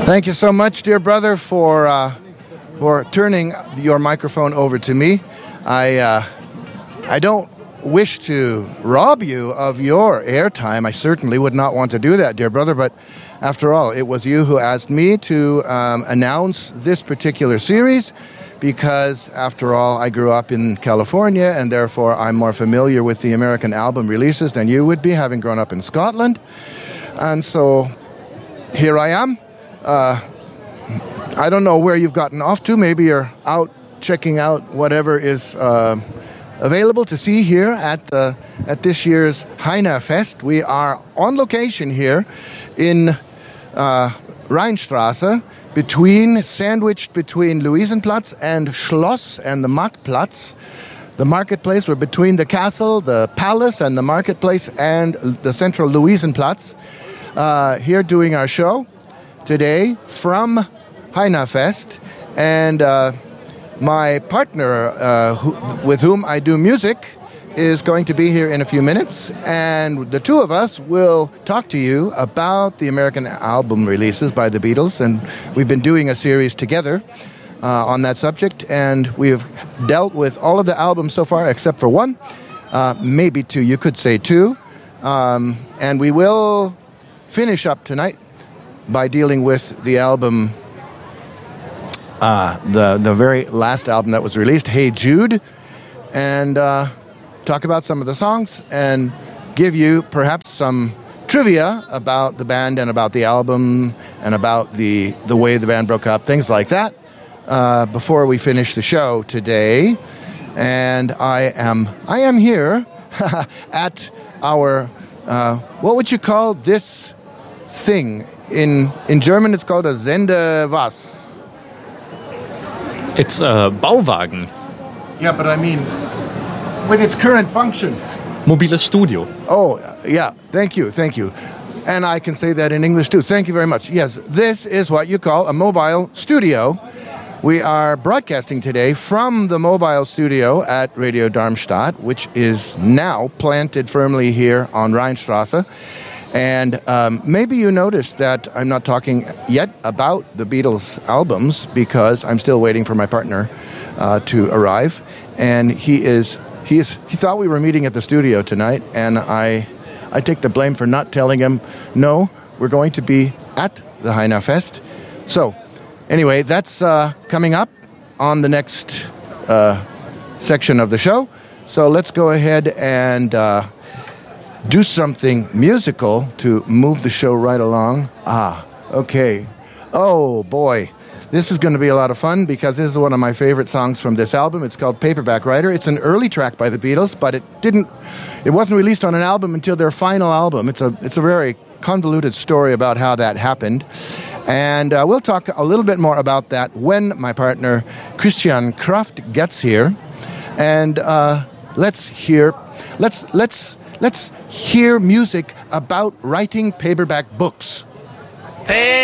Thank you so much, dear brother, for turning your microphone over to me. I don't wish to rob you of your airtime. I certainly would not want to do that, dear brother, but after all, it was you who asked me to announce this particular series because, after all, I grew up in California and therefore I'm more familiar with the American album releases than you would be, having grown up in Scotland. And so here I am. I don't know where you've gotten off to. Maybe you're out checking out whatever is available to see here at this year's Heine Fest. We are on location here in Rheinstraße, sandwiched between Luisenplatz and Schloss and the Marktplatz. The marketplace, we're between the castle, the palace, and the marketplace, and the central Luisenplatz. Here doing our show today from Heine Fest, and my partner with whom I do music is going to be here in a few minutes, and the two of us will talk to you about the American album releases by the Beatles, and we've been doing a series together on that subject, and we've dealt with all of the albums so far except for one, maybe two, you could say two, and we will finish up tonight by dealing with the album, the very last album that was released, Hey Jude, and talk about some of the songs and give you perhaps some trivia about the band and about the album and about the way the band broke up, things like that, before we finish the show today. And I am here at our, what would you call this thing? In German, it's called a Sende was. It's a Bauwagen. Yeah, but I mean, with its current function. Mobiles Studio. Oh, yeah. Thank you. And I can say that in English, too. Thank you very much. Yes, this is what you call a mobile studio. We are broadcasting today from the mobile studio at Radio Darmstadt, which is now planted firmly here on Rheinstraße. And maybe you noticed that I'm not talking yet about the Beatles albums because I'm still waiting for my partner to arrive. And he thought we were meeting at the studio tonight, and I take the blame for not telling him, no, we're going to be at the Heine Fest. So anyway, that's coming up on the next section of the show. So let's go ahead and do something musical to move the show right along. Okay. Oh, boy. This is going to be a lot of fun because this is one of my favorite songs from this album. It's called Paperback Writer. It's an early track by the Beatles, but it wasn't released on an album until their final album. It's a very convoluted story about how that happened. And we'll talk a little bit more about that when my partner Christian Kraft gets here. And let's hear music about writing paperback books.